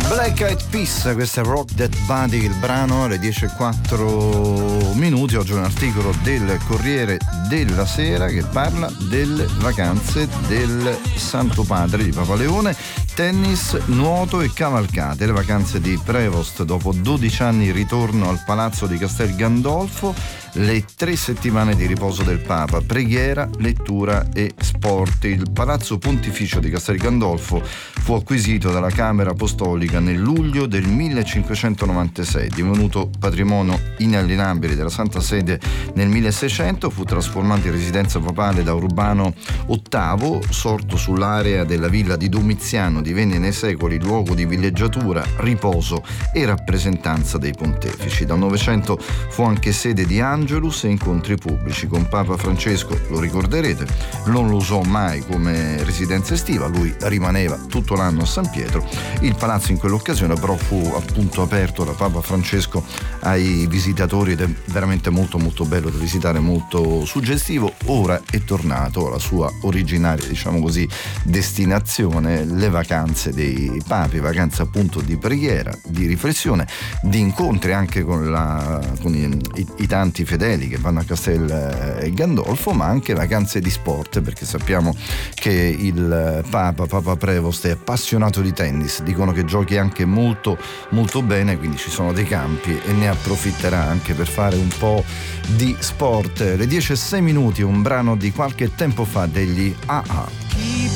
Black Eyed Peas, questo è Rock That Body, il brano alle 10:04. Oggi un articolo del Corriere della Sera che parla delle vacanze del Santo Padre di Papa Leone. Tennis, nuoto e cavalcate. Le vacanze di Prevost, dopo 12 anni ritorno al Palazzo di Castel Gandolfo. Le 3 settimane di riposo del Papa, preghiera, lettura e sport. Il Palazzo Pontificio di Castel Gandolfo fu acquisito dalla Camera Apostolica nel luglio del 1596, divenuto patrimonio inalienabile della Santa Sede nel 1600, fu trasformato in residenza papale da Urbano VIII, sorto sull'area della villa di Domiziano, divenne nei secoli luogo di villeggiatura, riposo e rappresentanza dei pontefici. Dal Novecento fu anche sede di Angelus e incontri pubblici. Con Papa Francesco, lo ricorderete, non lo usò mai come residenza estiva, lui rimaneva tutto l'anno a San Pietro. Il palazzo in quell'occasione però fu appunto aperto da Papa Francesco ai visitatori ed è veramente molto molto bello da visitare, molto suggestivo. Ora è tornato alla sua originaria, diciamo così, destinazione, le vacanze dei papi, vacanze appunto di preghiera, di riflessione, di incontri anche con i tanti fedeli che vanno a Castel Gandolfo, ma anche vacanze di sport, perché sappiamo che il Papa Prevost è appassionato di tennis, dicono che giochi anche molto molto bene, quindi ci sono dei campi e ne approfitterà anche per fare un po' di sport. Le 10:06, un brano di qualche tempo fa degli AA.